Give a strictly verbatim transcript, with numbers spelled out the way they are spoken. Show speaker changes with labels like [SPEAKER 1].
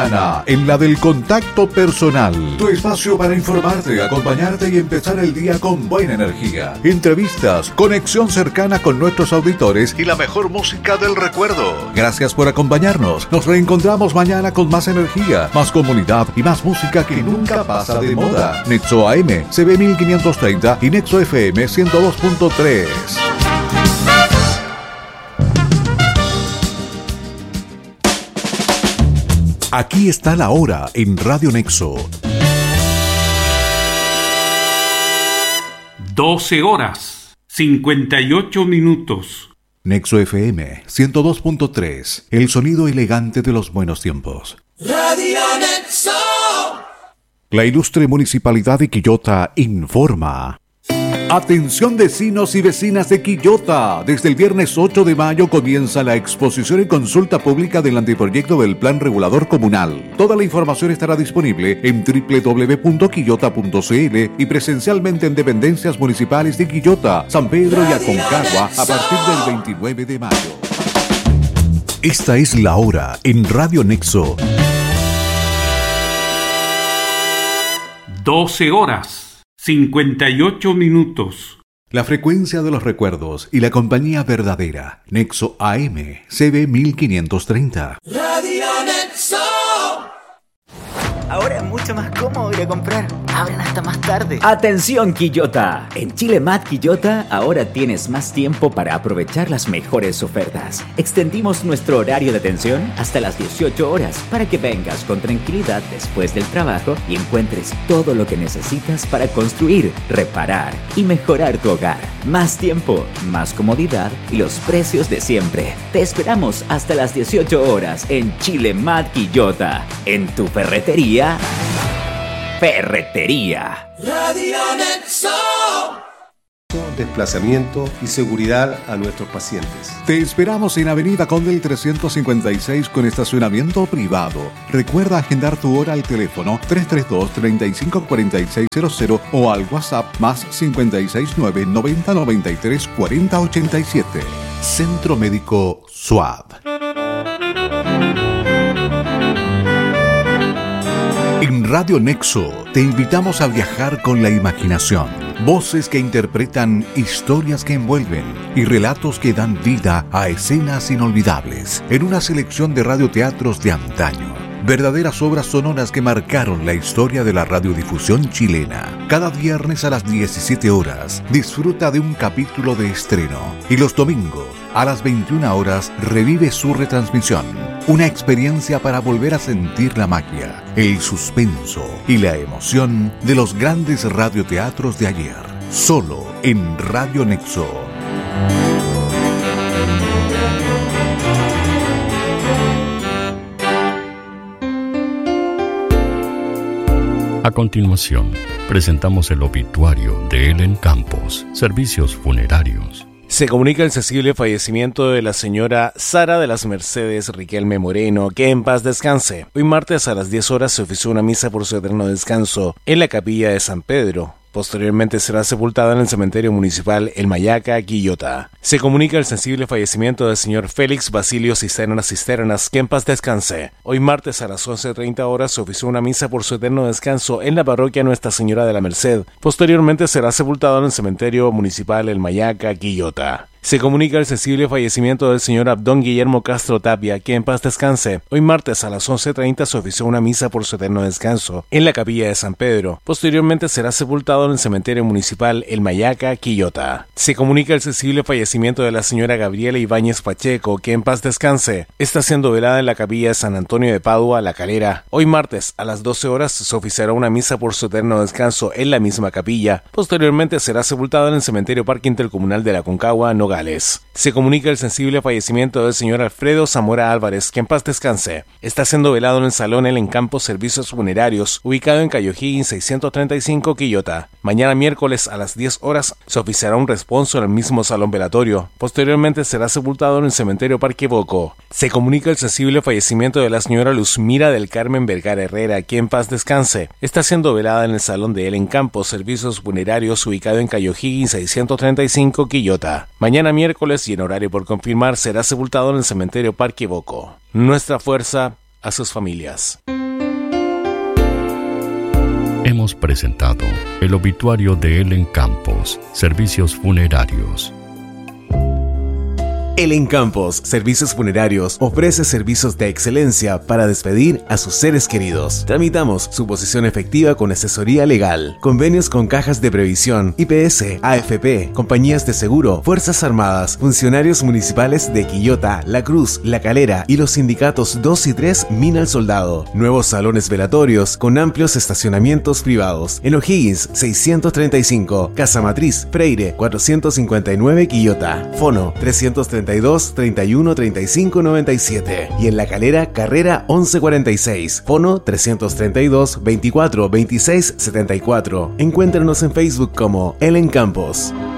[SPEAKER 1] mañana en la del Contacto Personal. Tu espacio para informarte, acompañarte y empezar el día con buena energía. Entrevistas, conexión cercana con nuestros auditores y la mejor música del recuerdo. Gracias por acompañarnos. Nos reencontramos mañana con más energía, más comunidad y más música que nunca pasa de moda. Nexo A M, C B mil quinientos treinta y Nexo F M ciento dos punto tres. Aquí está la hora en Radio Nexo.
[SPEAKER 2] doce horas, cincuenta y ocho minutos.
[SPEAKER 1] Nexo F M ciento dos punto tres, el sonido elegante de los buenos tiempos.
[SPEAKER 3] Radio Nexo.
[SPEAKER 1] La ilustre Municipalidad de Quillota informa. Atención vecinos y vecinas de Quillota. Desde el viernes ocho de mayo comienza la exposición y consulta pública del anteproyecto del Plan Regulador Comunal. Toda la información estará disponible en doble u doble u doble u punto quillota punto c l y presencialmente en dependencias municipales de Quillota, San Pedro y Aconcagua a partir del veintinueve de mayo. Esta es la hora en Radio Nexo.
[SPEAKER 2] doce horas, cincuenta y ocho minutos.
[SPEAKER 1] La frecuencia de los recuerdos y la compañía verdadera. Nexo A M, C B mil quinientos treinta.
[SPEAKER 3] Radio Nexo.
[SPEAKER 4] Ahora es mucho más cómodo ir a comprar. Abren hasta más tarde.
[SPEAKER 5] ¡Atención, Quillota! En Chile Mat Quillota ahora tienes más tiempo para aprovechar las mejores ofertas. Extendimos nuestro horario de atención hasta las dieciocho horas para que vengas con tranquilidad después del trabajo y encuentres todo lo que necesitas para construir, reparar y mejorar tu hogar. Más tiempo, más comodidad y los precios de siempre. Te esperamos hasta las dieciocho horas en Chile Mat Quillota. En tu ferretería. Ferretería.
[SPEAKER 3] Radio Nexo.
[SPEAKER 6] Desplazamiento y seguridad a nuestros pacientes.
[SPEAKER 1] Te esperamos en Avenida Condel trescientos cincuenta y seis con estacionamiento privado. Recuerda agendar tu hora al teléfono tres tres dos, tres cinco cuatro seis cero cero o al WhatsApp más cinco seis nueve, noventa, noventa y tres, cuarenta, ochenta y siete. Centro Médico S U A B. En Radio Nexo te invitamos a viajar con la imaginación. Voces que interpretan historias que envuelven y relatos que dan vida a escenas inolvidables en una selección de radioteatros de antaño. Verdaderas obras sonoras que marcaron la historia de la radiodifusión chilena. Cada viernes a las diecisiete horas disfruta de un capítulo de estreno y los domingos a las veintiuna horas revive su retransmisión. Una experiencia para volver a sentir la magia, el suspenso y la emoción de los grandes radioteatros de ayer. Solo en Radio Nexo.
[SPEAKER 7] A continuación, presentamos el obituario de Ellen Campos, Servicios Funerarios.
[SPEAKER 8] Se comunica el sensible fallecimiento de la señora Sara de las Mercedes Riquelme Moreno, que en paz descanse. Hoy martes a las diez horas se ofició una misa por su eterno descanso en la capilla de San Pedro. Posteriormente será sepultada en el cementerio municipal El Mayaca, Quillota. Se comunica el sensible fallecimiento del señor Félix Basilio Cisternas Cisternas, que en paz descanse. Hoy martes a las once treinta horas se ofició una misa por su eterno descanso en la parroquia Nuestra Señora de la Merced. Posteriormente será sepultado en el cementerio municipal El Mayaca, Quillota. Se comunica el sensible fallecimiento del señor Abdón Guillermo Castro Tapia, que en paz descanse. Hoy martes a las once treinta se ofició una misa por su eterno descanso en la capilla de San Pedro. Posteriormente será sepultado en el cementerio municipal El Mayaca, Quillota. Se comunica el sensible fallecimiento de la señora Gabriela Ibáñez Pacheco, que en paz descanse. Está siendo velada en la capilla de San Antonio de Padua, La Calera. Hoy martes a las doce horas se oficiará una misa por su eterno descanso en la misma capilla. Posteriormente será sepultado en el cementerio Parque Intercomunal de la Aconcagua, Nogales. Se comunica el sensible fallecimiento del señor Alfredo Zamora Álvarez, que en paz descanse. Está siendo velado en el Salón El Encampo Servicios Funerarios, ubicado en Cayo Higgins seiscientos treinta y cinco, Quillota. Mañana miércoles a las diez horas se oficiará un responso en el mismo salón velatorio. Posteriormente será sepultado en el cementerio Parque Boco. Se comunica el sensible fallecimiento de la señora Luzmira del Carmen Vergara Herrera, que en paz descanse. Está siendo velada en el Salón de El Encampo Servicios Funerarios, ubicado en Cayo Higgins seiscientos treinta y cinco, Quillota. Mañana miércoles y en horario por confirmar será sepultado en el cementerio Parque Boco. Nuestra fuerza a sus familias.
[SPEAKER 7] Hemos presentado el obituario de Ellen Campos, Servicios Funerarios.
[SPEAKER 8] Ellen Campos, Servicios Funerarios, ofrece servicios de excelencia para despedir a sus seres queridos. Tramitamos su posición efectiva con asesoría legal, convenios con cajas de previsión, I P S, A F P, compañías de seguro, Fuerzas Armadas, funcionarios municipales de Quillota, La Cruz, La Calera y los sindicatos dos y tres Mina al Soldado. Nuevos salones velatorios con amplios estacionamientos privados. En O'Higgins seiscientos treinta y cinco, Casa Matriz, Freire cuatrocientos cincuenta y nueve, Quillota. Fono trescientos treinta y dos, treinta y uno, treinta y cinco, noventa y siete. Y en La Calera, Carrera once cuarenta y seis. Fono trescientos treinta y dos, veinticuatro, veintiséis, setenta y cuatro. Encuéntranos en Facebook como Ellen Campos.